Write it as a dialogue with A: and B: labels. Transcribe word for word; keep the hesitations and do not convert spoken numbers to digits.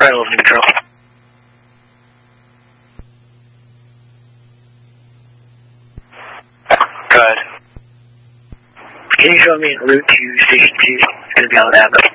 A: Right over neutral. Good. Can you show me en route to Station two? It's going to be on the avenue.